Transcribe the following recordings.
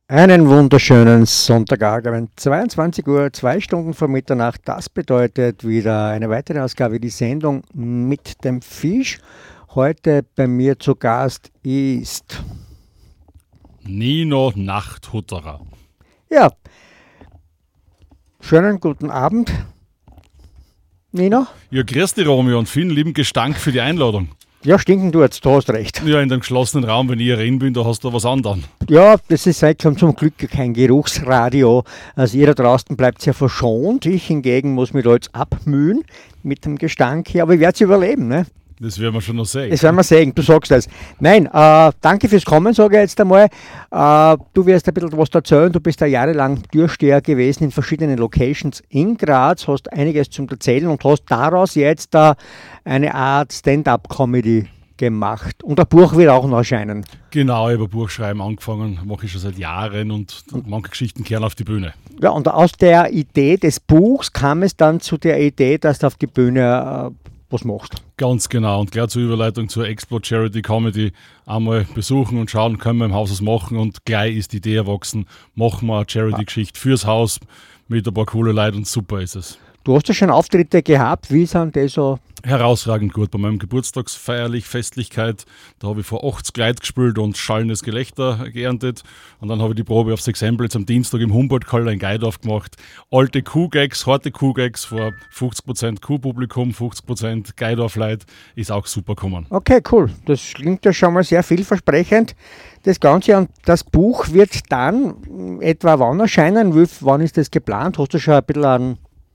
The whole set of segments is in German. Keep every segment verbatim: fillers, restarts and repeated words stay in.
Einen wunderschönen Sonntagabend, zweiundzwanzig Uhr, zwei Stunden vor Mitternacht. Das bedeutet wieder eine weitere Ausgabe, die Sendung mit dem Fisch. Heute bei mir zu Gast ist Nino Nachthutterer. Ja, schönen guten Abend, Nino. Ja, grüß dich, Romeo, und vielen lieben Gestank für die Einladung. Ja, stinken tut's, du hast recht. Ja, in dem geschlossenen Raum, wenn ich rein bin, da hast du was anderes. Ja, das ist seit zum Glück kein Geruchsradio. Also ihr da draußen bleibt ja verschont. Ich hingegen muss mich da jetzt abmühen mit dem Gestank hier. Aber ich werde es überleben, ne? Das werden wir schon noch sehen. Das werden wir sehen, du sagst es. Nein, äh, danke fürs Kommen, sage ich jetzt einmal. Äh, du wirst ein bisschen was erzählen. Du bist ja jahrelang Türsteher gewesen in verschiedenen Locations in Graz, hast einiges zum Erzählen und hast daraus jetzt äh, eine Art Stand-up-Comedy gemacht. Und ein Buch wird auch noch erscheinen. Genau, ich habe ein Buch schreiben angefangen, mache ich schon seit Jahren und manche Geschichten kehren auf die Bühne. Ja, und aus der Idee des Buchs kam es dann zu der Idee, dass du auf die Bühne äh, was machst. Ganz genau. Und gleich zur Überleitung zur Explode Charity Comedy einmal besuchen und schauen, können wir im Haus was machen. Und gleich ist die Idee erwachsen, machen wir eine Charity-Geschichte fürs Haus mit ein paar coole Leute und super ist es. Du hast ja schon Auftritte gehabt, wie sind die so? Herausragend gut. Bei meinem Geburtstagsfeierlich, Festlichkeit, da habe ich vor achtzig Leute gespielt und schallendes Gelächter geerntet. Und dann habe ich die Probe aufs Exempel jetzt am Dienstag im Humboldt-Keller in Geidorf gemacht. Alte Kuhgags, harte Kuhgags vor fünfzig Prozent Kuhpublikum, fünfzig Prozent Geidorf-Leute, ist auch super gekommen. Okay, cool. Das klingt ja schon mal sehr vielversprechend. Das Ganze und das Buch wird dann etwa wann erscheinen? Wie, wann ist das geplant? Hast du schon ein bisschen einen...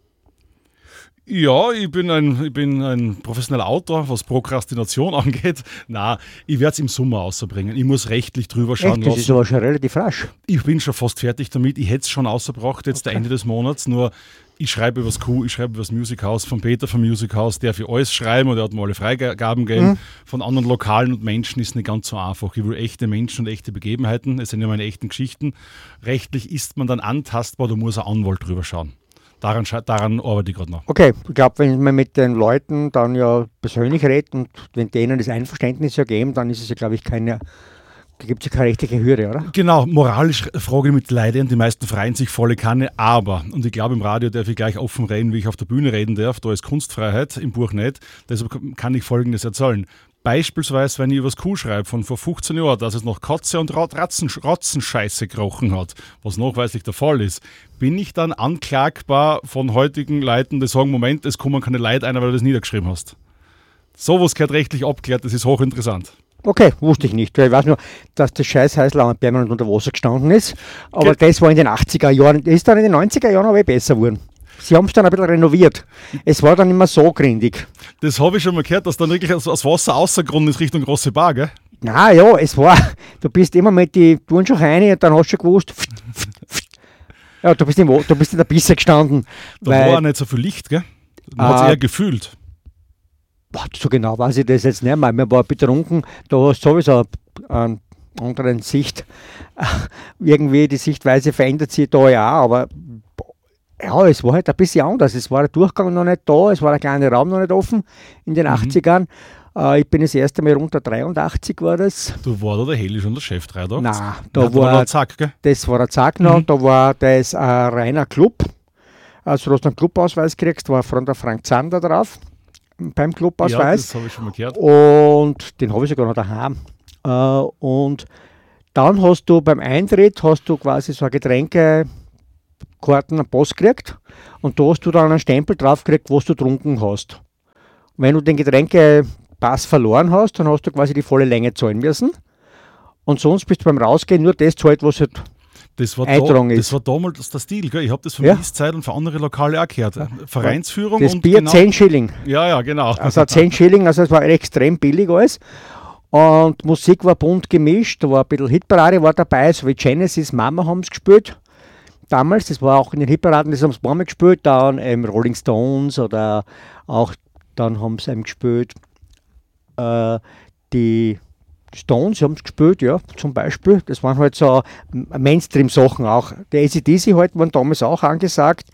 Ja, ich bin ein, ich bin ein professioneller Autor, was Prokrastination angeht. Nein, ich werde es im Sommer rausbringen. Ich muss rechtlich drüber schauen Echt? Das lassen. ist aber schon relativ rasch. Ich bin schon fast fertig damit. Ich hätte es schon rausgebracht, jetzt okay. Der Ende des Monats. Nur ich schreibe über das Q, ich schreibe über das Music House, von Peter vom Music House, der für alles schreiben und der hat mir alle Freigaben gegeben. Mhm. Von anderen Lokalen und Menschen ist nicht ganz so einfach. Ich will echte Menschen und echte Begebenheiten. Es sind ja meine echten Geschichten. Rechtlich ist man dann antastbar, da muss ein Anwalt drüber schauen. Daran, daran arbeite ich gerade noch. Okay, ich glaube, wenn man mit den Leuten dann ja persönlich redet und wenn denen das Einverständnis ja geben, dann ist es ja, glaube ich, keine, da gibt es ja keine rechtliche Hürde, oder? Genau, moralisch frage ich mit Leid und die meisten freuen sich volle Kanne, aber, und ich glaube, im Radio darf ich gleich offen reden, wie ich auf der Bühne reden darf, da ist Kunstfreiheit, im Buch nicht, deshalb kann ich Folgendes erzählen. Beispielsweise, wenn ich über das Kuh schreibe von vor fünfzehn Jahren, dass es noch Katze und Ratzen, Ratzenscheiße gerochen hat, was nachweislich der Fall ist, bin ich dann anklagbar von heutigen Leuten, die sagen, Moment, es kommen keine Leute ein, weil du das niedergeschrieben hast. Sowas gehört rechtlich abgeklärt, das ist hochinteressant. Okay, wusste ich nicht. Ich weiß nur, dass das Scheißhäusl permanent unter Wasser gestanden ist, aber Ge- das war in den achtziger Jahren, das ist dann in den neunziger Jahren aber besser geworden. Sie haben es dann ein bisschen renoviert. Es war dann immer so grindig. Das habe ich schon mal gehört, dass dann wirklich das Wasser außergrund ist Richtung Große Bar, gell? Na ja, es war, du bist immer mit die Turnschuhe rein und dann hast du schon gewusst, ja, du bist, im, du bist in der Pisse gestanden. Da weil, war auch nicht so viel Licht, gell? Man hat es äh, eher gefühlt. Boah, so genau weiß ich das jetzt nicht mehr. Wir waren betrunken, da hast du sowieso einen anderen Sicht. Irgendwie die Sichtweise verändert sich da ja auch, aber ja, es war halt ein bisschen anders. Es war der Durchgang noch nicht da, es war der kleine Raum noch nicht offen in den mhm. achtzigern. Äh, ich bin das erste Mal runter dreiundachtzig war das. Du war da der Heli schon der Chef drei Tage? Nein, da Nein, war, war der Zack, gell? Das war der Zack noch, mhm. da war das ein äh, reiner Club. Also du hast einen Clubausweis gekriegt, war von der Frank Zander drauf, beim Clubausweis. Ja, das habe ich schon mal gehört. Und den habe ich sogar noch daheim. Äh, und dann hast du beim Eintritt, hast du quasi so eine Getränke Karten einen Pass gekriegt und da hast du dann einen Stempel drauf gekriegt, was du getrunken hast. Und wenn du den Getränkepass verloren hast, dann hast du quasi die volle Länge zahlen müssen. Und sonst bist du beim Rausgehen nur das zahlt, was halt das war eingetragen da, ist. Das war damals der Stil, gell? Ich habe das von ja. Eastzeit und von anderen Lokale auch gehört. Ja. Vereinsführung das und Bier genau, zehn Schilling. Ja, ja, genau. Also zehn Schilling, also es war extrem billig alles. Und Musik war bunt gemischt, da war ein bisschen Hitparade war dabei, so wie Genesis, Mama haben es gespielt. Damals, das war auch in den Hitparaden, das haben sie ein paar Mal gespielt, dann ähm, Rolling Stones oder auch, dann haben sie eben gespielt, äh, die Stones haben es gespielt, ja, zum Beispiel. Das waren halt so Mainstream-Sachen auch. Die A C D C halt waren damals auch angesagt.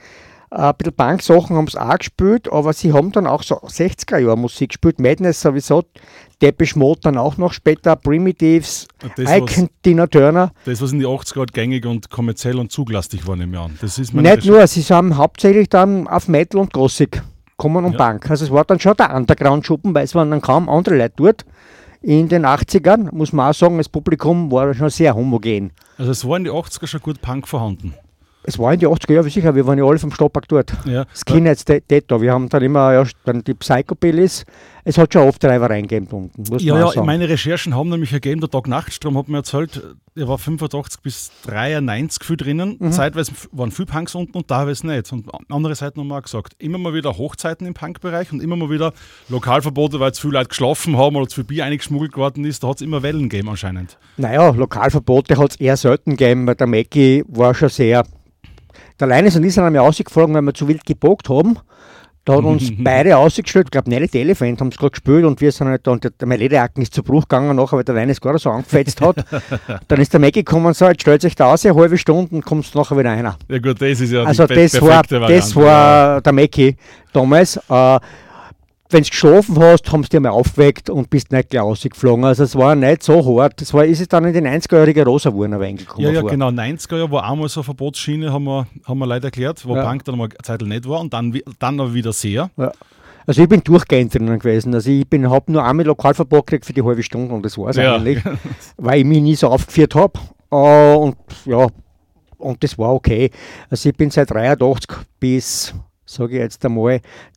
ein bisschen Punk-Sachen haben sie auch gespielt, aber sie haben dann auch so sechziger-Jahre-Musik gespielt. Madness sowieso, Depeche Mode dann auch noch später, Primitives, Icon, Tina Turner. Das, was in die achtziger gängig und kommerziell und zuglastig war, nehme ich an. Das ist Nicht nur, sie haben hauptsächlich dann auf Metal und Gothic kommen und ja. Punk. Also es war dann schon der Underground-Schuppen, weil es waren dann kaum andere Leute dort. In den achtzigern, muss man auch sagen, das Publikum war schon sehr homogen. Also es war in den achtziger schon gut Punk vorhanden. Es war in den achtziger Jahren, sicher, wir waren ja alle vom Stoppack dort. Ja. Skinheads, Detta, wir haben dann immer ja, dann die Psychobillies. Es hat schon oft Reibereien gegeben unten, muss ja, man ja, sagen. Meine Recherchen haben nämlich ergeben, der Tag Nachtstrom hat mir erzählt, er war fünfundachtzig bis dreiundneunzig viel drinnen. Mhm. Zeitweise waren viele Punks unten und teilweise nicht. Und andere Seiten haben wir auch gesagt, immer mal wieder Hochzeiten im Punkbereich und immer mal wieder Lokalverbote, weil zu viele Leute geschlafen haben oder zu viel Bier eingeschmuggelt worden ist. Da hat es immer Wellen gegeben anscheinend. Naja, Lokalverbote hat es eher selten gegeben, weil der Mackie war schon sehr... Der Leines und ich sind mir ausgeflogen, weil wir zu wild gebogt haben. Da hat uns beide ausgestellt, ich glaube, Nelly Elephant haben es gerade gespielt und wir sind halt da, und der, mein Lederjacken ist zu Bruch gegangen nachher, weil der Leines gar so angefetzt hat. Dann ist der Mackie gekommen und sagt, stellt sich da aus, eine halbe Stunde und kommst nachher wieder rein. Ja gut, das ist ja also die das perfekte war, Variante. das war der Mackie damals. Äh, wenn du geschlafen hast, haben sie dich mal aufgeweckt und bist nicht gleich rausgeflogen. Also es war nicht so hart. Das war, ist es dann in den neunziger-jährigen rosa Wurner reingekommen. Ja, ja, vor. genau. neunziger Jahre war einmal so eine Verbotsschiene, haben wir, haben wir leider erklärt, wo ja. Punk dann mal eine Zeit nicht war und dann, dann aber wieder sehr. Ja. Also ich bin durchgehend drinnen gewesen. Also ich habe nur einmal Lokalverbot gekriegt für die halbe Stunde und das war es ja. eigentlich. Weil ich mich nie so aufgeführt habe. Uh, und ja, und das war okay. Also ich bin seit dreiundachtzig bis, sage ich jetzt einmal,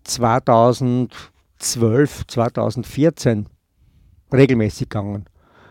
zweitausendzwölf, zweitausendvierzehn regelmäßig gegangen.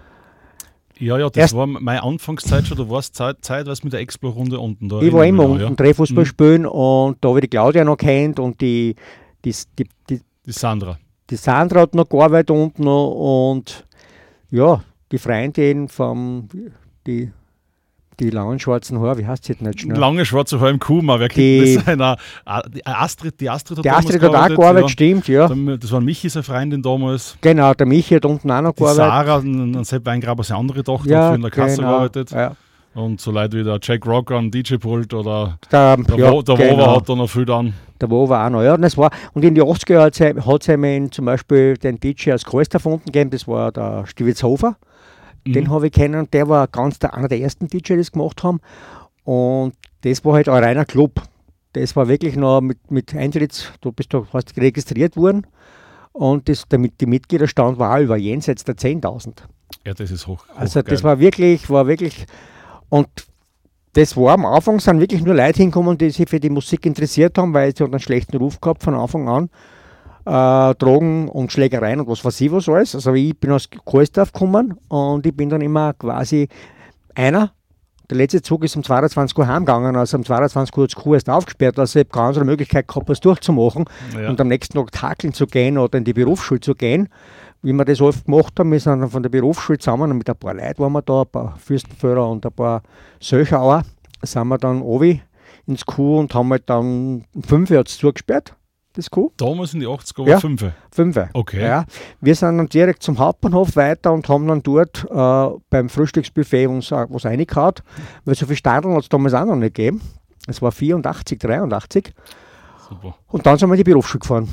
Ja, ja, das Erst war meine Anfangszeit schon, da war es Zeit, Zeit was mit der Explo-Runde unten. Da ich war immer unten, ja. Drehfußball spielen mhm. und da habe ich die Claudia noch kennt und die, die, die, die, die Sandra. Die Sandra hat noch gearbeitet unten noch und ja, die Freundin vom, die, die langen schwarzen Haare, wie heißt sie jetzt nicht schnell? Lange schwarze Haare im Kuma, wer kennt das? Einer, die Astrid, die Astrid hat die Astrid hat auch gearbeitet, ja. Stimmt, ja. Das war Michi, seine Freundin damals. Genau, der Michi hat unten auch noch die gearbeitet. Sarah, ein Sepp Weingraber, seine andere Tochter, ja, hat für in der Kasse genau, gearbeitet. Ja. Und so Leute wie der Jack Rocker am D J-Pult oder der, der, ja, Wo, der genau. Wova hat da noch viel dann. Der Wova auch noch, ja. Und, das war, und in den achtziger Jahren hat es einmal zum Beispiel den D J als Größter erfunden gegeben, das war der Stivitzhofer. Den mhm. habe ich kennen, der war ganz der, einer der ersten D Js, die das gemacht haben. Und das war halt ein reiner Club. Das war wirklich noch mit, mit Eintritts, du bist da fast registriert worden. Und das, der, die Mitgliederstand war über jenseits der zehntausend. Ja, das ist hoch. hoch also das geil. war wirklich, war wirklich, und das war am Anfang, sind wirklich nur Leute hingekommen, die sich für die Musik interessiert haben, weil sie einen schlechten Ruf gehabt von Anfang an. Äh, Drogen und Schlägereien und was weiß ich was alles. Also ich bin aus Kohlsdorf gekommen und ich bin dann immer quasi einer. Der letzte Zug ist um zweiundzwanzig Uhr heimgegangen, also um zweiundzwanzig Uhr hat das Kuh erst aufgesperrt, also ich habe keine andere Möglichkeit gehabt, was durchzumachen ja. und am nächsten Tag takeln zu gehen oder in die Berufsschule zu gehen. Wie wir das oft gemacht haben, wir sind dann von der Berufsschule zusammen und mit ein paar Leuten waren wir da, ein paar Fürstenführer und ein paar Söchauer, sind wir dann obi ins Kuh und haben halt dann um fünf Uhr zugesperrt. Das Kuh. Damals in die achtziger ja, fünf. fünf. Okay. Ja. Wir sind dann direkt zum Hauptbahnhof weiter und haben dann dort äh, beim Frühstücksbuffet uns äh, was reingehauen, weil so viel Stadeln hat es damals auch noch nicht gegeben. Es war vierundachtzig, dreiundachtzig. Super. Und dann sind wir in die Berufsschule gefahren.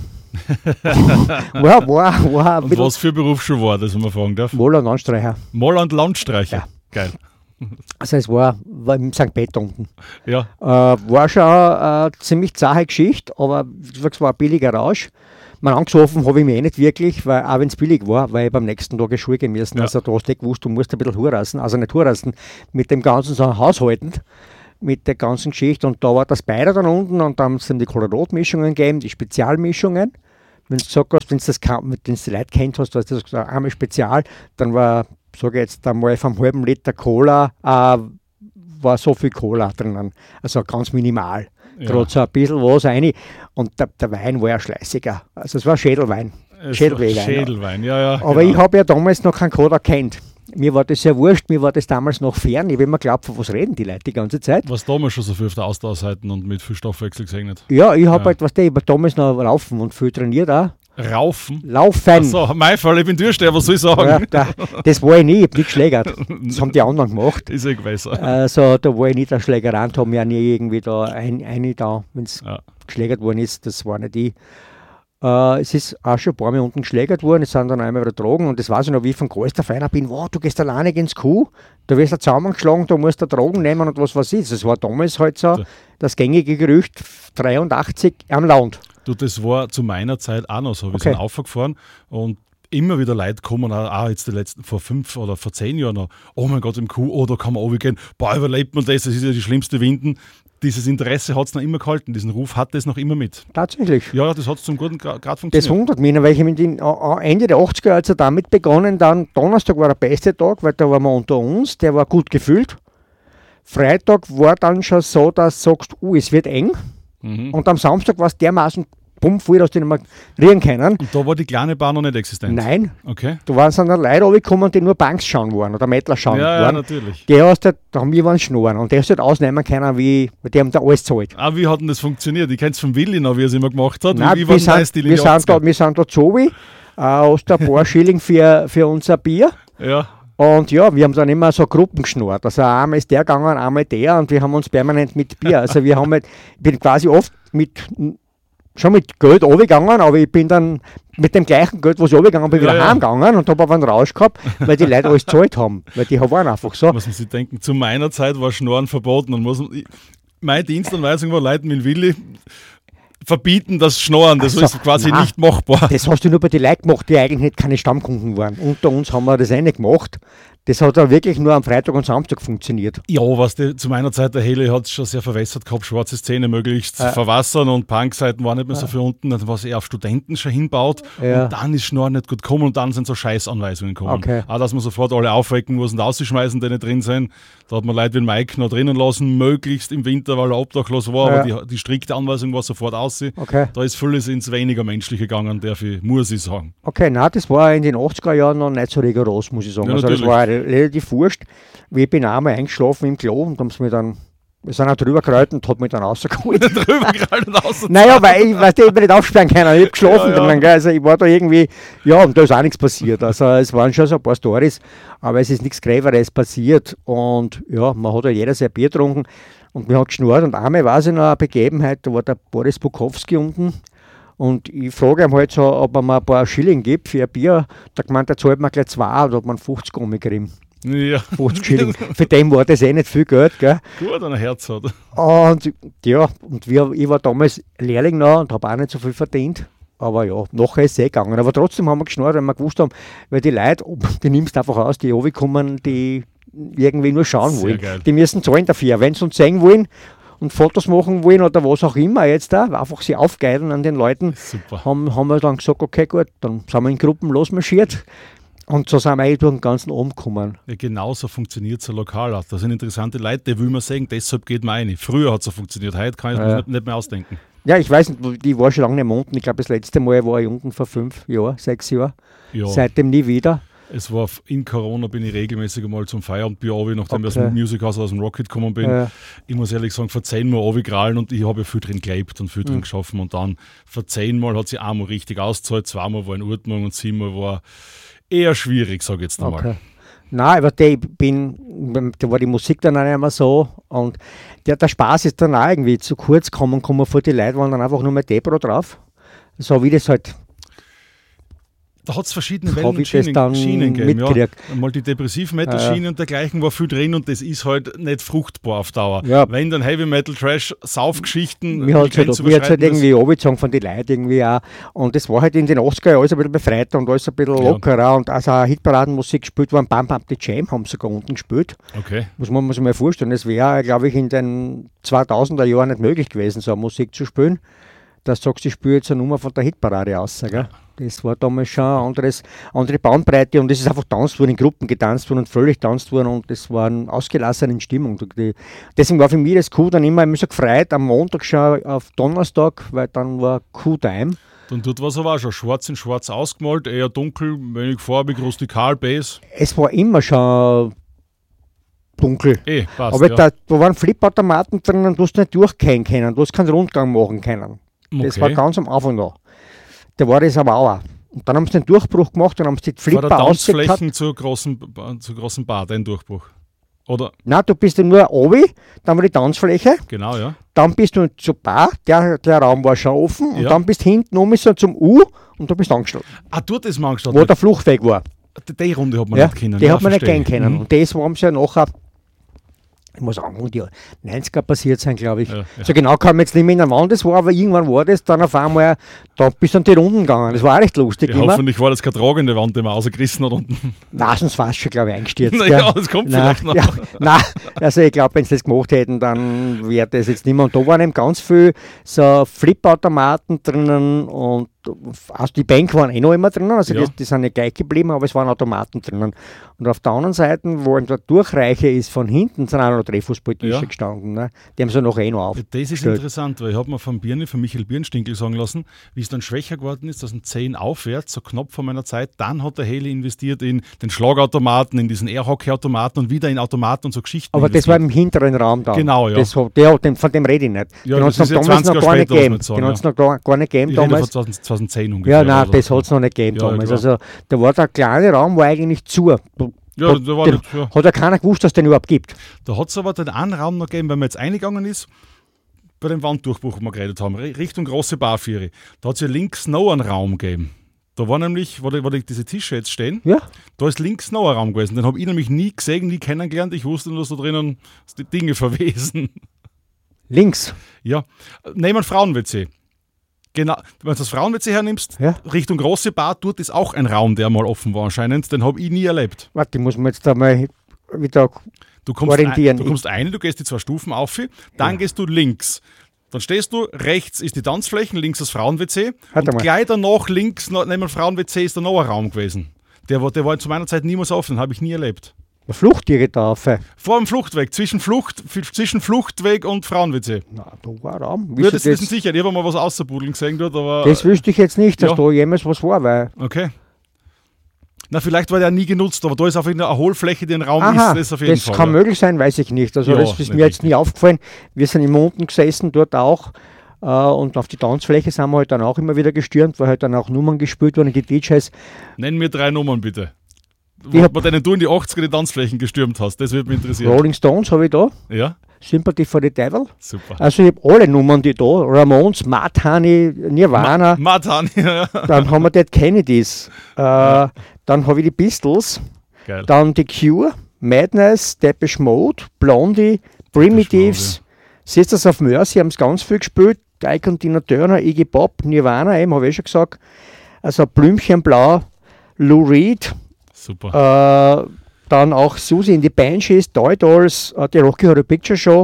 wow, wow, wow. Und was für Berufsschule war das, wenn man fragen darf? Maler und Landstreicher. Maler und Landstreicher. Ja. Geil. Also es war, war im Sankt Peter unten. Ja. Äh, war schon eine ziemlich zahe Geschichte, aber es war ein billiger Rausch. Man angesoffen habe ich mich eh nicht wirklich, weil, auch wenn es billig war, weil ich beim nächsten Tag in die Schule gehen müssen. Ja. Also du hast nicht gewusst, du musst ein bisschen hurassen, also nicht hurassen, mit dem ganzen so haushaltend, mit der ganzen Geschichte. Und da war das Beider dann unten und dann haben es die Colorado-Mischungen gegeben, die Spezialmischungen. Wenn du gesagt hast, wenn du das mit den Leuten kennt hast, du hast das gesagt, einmal Spezial, dann war, sage ich jetzt einmal, vom halben Liter Cola, äh, war so viel Cola drinnen. Also ganz minimal. Ja. Gerade so ein bisschen was rein. Und der, der Wein war ja schleißiger. Also es war Schädelwein. Schädelwein, Schädelwein, ja, ja. Aber genau. Ich habe ja damals noch keinen Cola kennt. Mir war das sehr wurscht, mir war das damals noch fern. Ich habe immer geglaubt, von was reden die Leute die ganze Zeit. Was damals schon so viel auf der Ausdauerseite und mit viel Stoffwechsel gesehen hat. Ja, ich habe ja. halt, was der, ich habe damals noch laufen und viel trainiert auch. Raufen? Laufen. Achso, mein Fall, ich bin Türsteher, was soll ich sagen? Ja, da, das war ich nie, ich habe nicht geschlägert. Das haben die anderen gemacht. Ist eh gewesen. Also da war ich nicht der Schlägerant, haben ja nie irgendwie da ein, eine da, wenn es ja. geschlägert worden ist, das war nicht die. Äh, es ist auch schon ein paar Mal unten geschlägert worden, es sind dann einmal wieder Drogen und das weiß ich noch, wie ich von größter Feiner bin, wow, du gehst alleine ins Kuh, da wirst du zusammengeschlagen, du musst da Drogen nehmen und was weiß ich. Das war damals halt so Ja. das gängige Gerücht, dreiundachtzig am Land. Du, das war zu meiner Zeit auch noch so. Wir Okay. sind aufgefahren und immer wieder Leute kommen, auch auch jetzt die letzten, vor fünf oder vor zehn Jahren noch, oh mein Gott, im Kuh, oh, da kann man runtergehen, boah, überlebt man das, das ist ja die schlimmste Winden. Dieses Interesse hat es noch immer gehalten, diesen Ruf hat es noch immer mit. Tatsächlich. Ja, das hat es zum guten Grad Das funktioniert. wundert mich, weil ich mit den, äh, Ende der achtziger hat es damit begonnen, dann Donnerstag war der beste Tag, weil da waren wir unter uns, der war gut gefüllt. Freitag war dann schon so, dass du sagst, uh, es wird eng. Mhm. Und am Samstag war es dermaßen pumpvoll, dass die nicht mehr rühren können. Und da war die kleine Bar noch nicht existent? Nein, Okay. da waren dann Leute runtergekommen, die nur Banks schauen waren oder Mettler schauen Ja, ja, waren. natürlich. Die hast du, da haben wir waren Schnorren und die hast du halt ausnehmen können, wie, die haben da alles gezahlt. Ah, wie hat denn das funktioniert? Ich kenne es von Willi noch, wie er es immer gemacht hat. Nein, wie, wie wir, war denn dein sind, Stil in wir, die sind achtziger? da, wir sind da zu, äh, hast du ein paar Schilling für, für unser Bier. Ja. Und ja, wir haben dann immer so Gruppen geschnurrt. Also einmal ist der gegangen, einmal der und wir haben uns permanent mit Bier. Also wir haben halt, ich bin quasi oft mit, schon mit Geld runtergegangen, aber ich bin dann mit dem gleichen Geld, was ich runtergegangen bin, wieder Ja, ja. heimgegangen und habe aber einen Rausch gehabt, weil die Leute alles gezahlt haben. Weil die waren einfach so. Muss man sich denken, zu meiner Zeit war Schnorren verboten. Und muss man, ich- meine Dienstanweisung war, Leuten mit Willi verbieten das Schnorren. Das Ach so, ist quasi nein. nicht machbar. Das hast du nur bei den Leuten gemacht, die eigentlich nicht keine Stammkunden waren. Unter uns haben wir das eh nicht gemacht. Das hat auch wirklich nur am Freitag und Samstag funktioniert. Ja, was die, zu meiner Zeit, der Heli hat es schon sehr verwässert gehabt, schwarze Zähne möglichst Ja. verwassern und Punkseiten waren nicht mehr so für unten, dann war es eher auf Studenten schon hinbaut Ja. und dann ist Schnorren nicht gut gekommen und dann sind so Scheißanweisungen gekommen. Okay. Auch, dass man sofort alle aufwecken muss und rausschmeißen, die nicht drin sind. Da hat man Leute wie den Mike noch drinnen lassen, möglichst im Winter, weil er obdachlos war, Ja. aber die, die strikte Anweisung war sofort aus. Okay. Da ist vieles ins weniger Menschliche gegangen, darf ich, muss ich sagen. Okay, nein, das war in den achtziger Jahren noch nicht so rigoros, muss ich sagen. Ja, also das natürlich. war re- relativ wurscht. Ich bin einmal eingeschlafen im Klo und haben sie mir dann, wir sind auch drüber gekrallt und hat mich dann rausgeholt. Drüber gerade und außen. Naja, weil ich, weißt du, ich hab mich nicht aufsperren können, ich hab geschlafen Ja, ja. drinnen, gell. Also ich war da irgendwie, ja, und da ist auch nichts passiert. Also es waren schon so ein paar Storys, aber es ist nichts Gräberes passiert. Und ja, man hat ja jeder sein Bier getrunken und mir hat geschnurrt. Und einmal weiß ich noch eine Begebenheit, da war der Boris Bukowski unten. Und ich frage ihn halt so, ob er mir ein paar Schilling gibt für ein Bier. Da gemeint, er zahlt mir gleich zwei oder ob man fünfzig Gummi kriegen. Ja, fünfzig Schilling. Für den war das eh nicht viel Geld, gell. gut, ein Herz hat. Und ja, und wir, ich war damals Lehrling noch und habe auch nicht so viel verdient. Aber ja, nachher ist es eh gegangen. Aber trotzdem haben wir geschnarrt, weil wir gewusst haben, weil die Leute, die nimmst einfach aus, die runterkommen, die irgendwie nur schauen Sehr wollen. geil. Die müssen zahlen dafür. Wenn sie uns sehen wollen und Fotos machen wollen oder was auch immer jetzt da, einfach sie aufgeilen an den Leuten, Super. haben, haben wir dann gesagt, okay gut, dann sind wir in Gruppen losmarschiert. Und so sind wir eigentlich durch den ganzen Abend gekommen. Ja, genauso funktioniert so lokal auch. Das sind interessante Leute, die will man sehen, deshalb geht man rein. Früher hat es so funktioniert, heute kann ich es Ja. mir nicht, nicht mehr ausdenken. Ja, ich weiß nicht, ich war schon lange nicht mehr unten. Ich glaube, das letzte Mal war ich unten vor fünf Jahren, sechs Jahren. Ja, Seitdem nie wieder. es war in Corona, bin ich regelmäßig einmal zum Feierabendbier runter, nachdem ich aus Okay. dem Musichaus aus dem Rocket gekommen bin. Ja. Ich muss ehrlich sagen, vor zehnmal runtergekrallen und ich habe ja viel drin gelebt und viel drin Mhm. geschaffen. Und dann vor zehnmal hat sie einmal richtig ausgezahlt, zweimal war in Ordnung und siebenmal war eher schwierig, sage ich jetzt einmal. Okay. Nein, aber der, ich bin, da war die Musik dann auch nicht mehr so und der, der Spaß ist dann auch irgendwie zu kurz gekommen, kommen vor die Leute waren dann einfach nur mehr Depro drauf. So wie das halt, Da hat es verschiedene Hab Wellen und ich das Schienen, dann Schienen gegeben. Ja. mitgekriegt. Einmal die Depressiv-Metal-Schiene Ja, ja. und dergleichen war viel drin und das ist halt nicht fruchtbar auf Dauer. Ja. Wenn dann Heavy-Metal-Trash, Saufgeschichten, mir hat es halt, mir hat's halt grenzüberschreitendes- irgendwie runtergezogen von den Leuten irgendwie auch. Und das war halt in den achtziger Jahren alles ein bisschen befreiter und alles ein bisschen Ja. lockerer und also auch Hitparadenmusik gespielt worden. Bam Bam the Jam haben sogar unten gespielt. Okay. Muss man sich mal vorstellen. Es wäre, glaube ich, in den zweitausender Jahren nicht möglich gewesen, so Musik zu spielen. Dass du sagst, ich spiele jetzt eine Nummer von der Hitparade aus. Gell? Das war damals schon eine anderes, andere Bandbreite und es ist einfach tanzt worden, in Gruppen getanzt worden und völlig tanzt worden und das war eine ausgelassene Stimmung. Die, deswegen war für mich das Q dann immer, immer so gefreut, am Montag schon auf Donnerstag, weil dann war Q-Time. Dann dort war es aber auch schon schwarz in schwarz ausgemalt, eher dunkel, wenig farbig, rustikal, Bass. Es war immer schon dunkel. Eh, passt, Aber ja. da, da waren Flipautomaten drin, du hast nicht durchgehen können, du hast keinen Rundgang machen können. Das Okay. war ganz am Anfang noch. Da war das aber auch. Und dann haben sie den Durchbruch gemacht und haben sie die Vor der Flipper ausgekattet. Tanzflächen zur großen, zur großen Bar, dein Durchbruch. Oder? Nein, du bist ja nur oben, dann war die Tanzfläche, Genau, ja. dann bist du zur Bar, der, der Raum war schon offen, und Ja. dann bist du hinten um so zum U und da bist du angeschlossen, Ah, dort ist man angeschaut. wo der Fluchtweg war. Die Runde hat man Ja, nicht kennen. die ja, hat man nicht verstehe. gehen können. Mhm. Und das haben sie ja nachher, ich muss sagen, die neunziger passiert sein, glaube ich. Ja, ja. So genau kann man jetzt nicht mehr in der Wand das war, aber irgendwann war das dann auf einmal, da bist du an die Runden gegangen. Das war auch recht lustig. Ja, immer. hoffentlich war das keine tragende Wand, die man rausgerissen hat unten. Nein, sonst war es schon, glaube ich, eingestürzt. Naja, gell? das kommt Nein, vielleicht noch. ja, nein, also ich glaube, wenn sie das gemacht hätten, dann wäre das jetzt nicht mehr. Und da waren eben ganz viele so Flipautomaten drinnen und also die Bank waren eh noch immer drinnen, also Ja. die, die sind nicht gleich geblieben, aber es waren Automaten drinnen. Und auf der anderen Seite, wo eben der Durchreiche ist von hinten, sind auch noch Drehfußballtische Ja. gestanden. Ne? Die haben sie noch eh noch auf. Ja, das ist gestellt. interessant, weil ich habe mir von Birni, von Michael Birnstinkel sagen lassen, wie es dann schwächer geworden ist, aus den zehn aufwärts, so knapp vor meiner Zeit, dann hat der Heli investiert in den Schlagautomaten, in diesen Airhockey-Automaten und wieder in Automaten und so Geschichten. Aber das war investiert. im hinteren Raum da. Genau, ja. Das, hat- der, hat den, von dem rede ich nicht. Ja, den das hat es ist ja damals zwanzig noch Jahre gar nicht später, muss gegeben. man sagen, Den ja. hat es noch gar, gar nicht gegeben Ich rede damals. von zwanzig zweitausendzehn ungefähr. Ja, nein, oder das so. hat es noch nicht gegeben Ja, damals. klar. Also da war der kleine Raum, war eigentlich zu. Ja, hat, da war den, nicht, ja. hat ja keiner gewusst, dass es den überhaupt gibt. Da hat es aber den einen Raum noch gegeben, wenn man jetzt eingegangen ist, bei dem Wanddurchbruch, wo wir geredet haben, Ri- Richtung große Barviere. Da hat es ja links noch einen Raum gegeben. Da war nämlich, wo, die, wo die, diese Tische jetzt stehen, Ja, da ist links noch ein Raum gewesen. Den habe ich nämlich nie gesehen, nie kennengelernt. Ich wusste nur, dass da drinnen die Dinge verwesen. links. Ja, nehmen wir Frauen-W C. Genau, wenn du das Frauen-W C hernimmst, Ja. Richtung große Bar, dort ist auch ein Raum, der mal offen war anscheinend. Den habe ich nie erlebt. Warte, ich muss mir jetzt einmal wieder. Du kommst, ein, Orientieren. du kommst ein, du gehst die zwei Stufen auf, dann Ja. gehst du links. Dann stehst du, rechts ist die Tanzfläche, links das Frauen-W C. Warte Und mal. gleich danach, links noch- neben dem Frauen-W C, ist da noch ein Raum gewesen. Der war, der war zu meiner Zeit niemals offen, den habe ich nie erlebt. Fluchttiere da auf. Vor dem Fluchtweg, zwischen, Flucht, zwischen Fluchtweg und Frauen-W C. Na, da war ein Raum. Ja, Wieso das, das ist sicher. Ich habe mal was außerbuddeln gesehen dort, aber. das wüsste ich jetzt nicht, dass Ja. da jemals was war, weil. Okay. Na, vielleicht war der nie genutzt, aber da ist auf eine Erholfläche, die ein Raum Aha, ist, das auf jeden das Fall. kann ja. möglich sein, weiß ich nicht. Also Ja, das ist nicht mir jetzt richtig. nie aufgefallen. Wir sind immer unten gesessen, dort auch. Äh, und auf die Tanzfläche sind wir halt dann auch immer wieder gestürmt, weil halt dann auch Nummern gespielt wurden, die D Js. Nenn mir drei Nummern bitte. Ich Wo, hab- bei denen du in die achtziger die Tanzflächen gestürmt hast, das würde mich interessieren. Rolling Stones habe ich da, Ja, Sympathy for the Devil. super. Also ich habe alle Nummern, die da, Ramones, Mud Honey, Nirvana, Matan, ja. dann haben wir Dead Kennedys, äh, dann habe ich die Pistols, Geil. dann The Cure, Madness, Depeche Mode, Blondie, Primitives, Sisters of Mercy haben es ganz viel gespielt, Ike und Tina Turner, Iggy Pop, Nirvana, eben, habe ich schon gesagt, also Blümchenblau, Lou Reed, Super. äh, dann auch Susie in die Banshees, Toy Dolls, äh, die Rocky Horror Picture Show.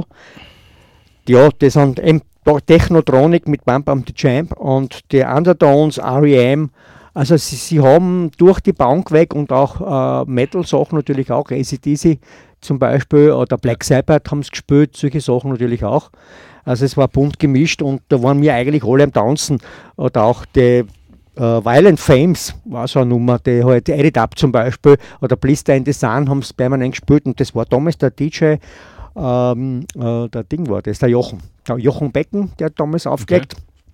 Ja, das sind eben Technotronic mit Bump Bump the Champ und die Undertones, R E M. Also sie, sie haben durch die Bank weg und auch äh, Metal-Sachen natürlich auch, A C D C zum Beispiel oder Black Sabbath haben es gespielt, solche Sachen natürlich auch. Also es war bunt gemischt und da waren wir eigentlich alle am Tanzen. Oder auch die Uh, Violent Fames war so eine Nummer, die halt Edit Up zum Beispiel oder Blister in the Sun haben es permanent gespielt und das war damals der D J, ähm, äh, der Ding war das, der Jochen, der Jochen Becken, der hat damals aufgelegt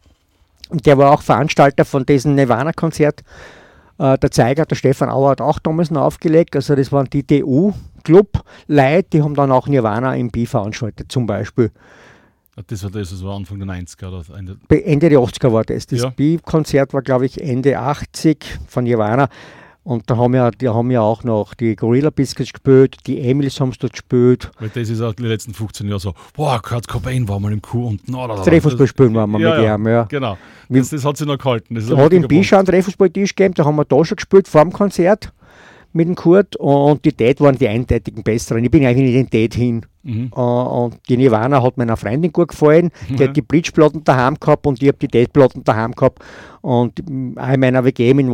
und der war auch Veranstalter von diesem Nirvana-Konzert. Äh, der Zeiger, der Stefan Auer hat auch damals noch aufgelegt, also das waren die D U-Club-Leute, die haben dann auch Nirvana im B veranstaltet zum Beispiel. Das war das, das war Anfang der neunziger oder Ende. Ende der achtziger war das. Das Ja. B-Konzert war, glaube ich, Ende achtzig von Nirvana. Und da haben ja, die haben ja auch noch die Gorilla Biscuits gespielt, die Emils haben es dort gespielt. Weil das ist auch die letzten fünfzehn Jahre so, boah, Kurt Cobain war mal im Kuh und na, da, da, Drehfußball spielen waren wir ja, mit ja, ihm. Ja. Genau. Wie- Das, das hat sich noch gehalten. Das ist Da ein hat im wichtiger Punkt. Bischa einen Drehfußballtisch gegeben, da haben wir da schon gespielt, vor dem Konzert mit dem Kurt. Und die Date waren die eindeutigen Besseren. Ich bin eigentlich nicht in den Date hin. Mhm. Uh, und die Nirvana hat meiner Freundin gut gefallen. Die Ja. hat die Bleachplatten daheim gehabt und ich habe die Date-Platten daheim gehabt. Und mm, auch in meiner W G in